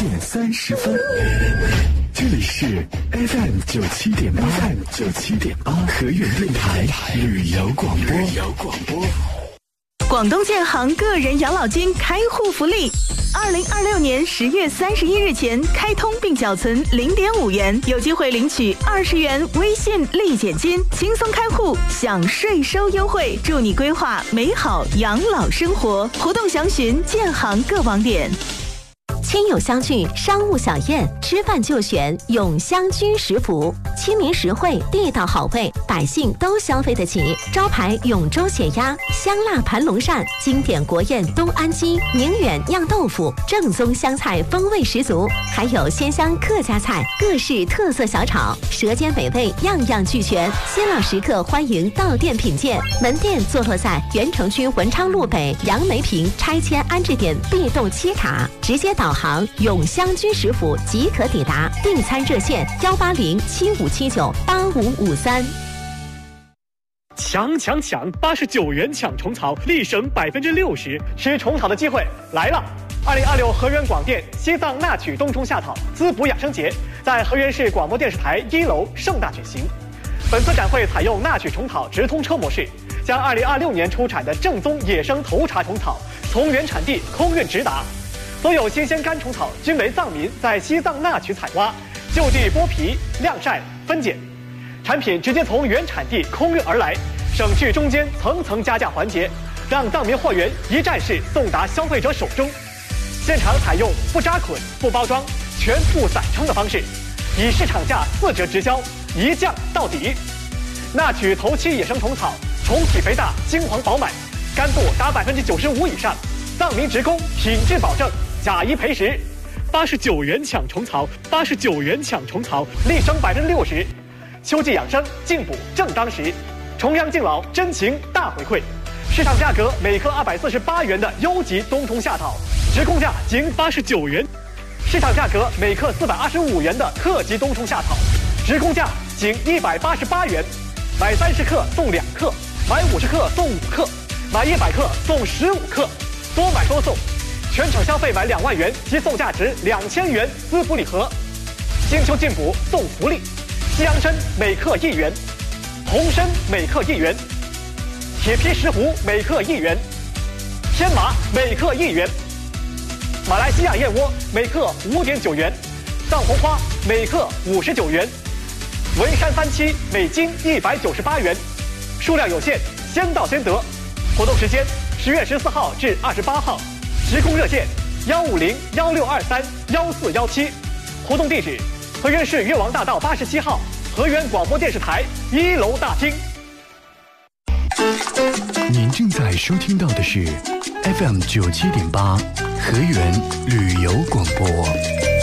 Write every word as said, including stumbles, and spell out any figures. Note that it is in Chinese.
点三十分，这里是 F M 九七点八 ，F M 九七点八河源电台旅游广播。旅游广播。 广东建行个人养老金开户福利，二零二六年十月三十一日前开通并缴存零点五元，有机会领取二十元微信立减金，轻松开户享税收优惠，助你规划美好养老生活。活动详询建行各网点。亲友相聚，商务小宴，吃饭就选永香居食府，亲民实惠，地道好味，百姓都消费得起。招牌永州血鸭、香辣盘龙鳝，经典国宴东安鸡、宁远酿豆腐，正宗湘菜风味十足，还有鲜香客家菜，各式特色小炒，舌尖美味样样俱全。新老食客欢迎到店品鉴，门店坐落在原城区文昌路北杨梅坪拆迁安置点 B 栋七卡，直接导航永香居食府即可抵达，订餐热线幺八零七五七九八五五三。 抢抢抢！八十九元抢虫草，立省百分之六十，吃虫草的机会来了！二零二六河源广电西藏纳曲冬虫夏草滋补养生节在河源市广播电视台一楼盛大举行。本次展会采用纳曲虫草直通车模式，将二零二六年出产的正宗野生头茬虫草从原产地空运直达。所有新鲜干虫草均为藏民在西藏纳曲采挖，就地剥皮、晾晒、分拣，产品直接从原产地空运而来，省去中间层层加价环节，让藏民货源一站式送达消费者手中。现场采用不扎捆、不包装、全部散称的方式，以市场价四折直销，一降到底。纳曲头期野生虫草，虫体肥大，金黄饱满，干度达百分之九十五以上，藏民职工品质保证。假一赔十，八十九元抢虫草，八十九元抢虫草，立省百分之六十。秋季养生，进补正当时，重阳敬老，真情大回馈。市场价格每克二百四十八元的优级冬虫夏草，直供价仅八十九元；市场价格每克四百二十五元的特级冬虫夏草，直供价仅一百八十八元。买三十克送两克，买五十克送五克，买一百克送十五克，多买多送。全场消费满两万元即送价值两千元滋补礼盒，金秋进补送福利，西洋参每克一元，红参每克一元，铁皮石斛每克一元，天麻每克一元，马来西亚燕窝每克五点九元，藏红花每克五十九元，文山番七每斤一百九十八元，数量有限，先到先得。活动时间十月十四号至二十八号。直供热线幺五零幺六二三幺四幺七，活动地址河源市越王大道八十七号河源广播电视台一楼大厅。 您正在收听到的是 F M 九七点八河源旅游广播。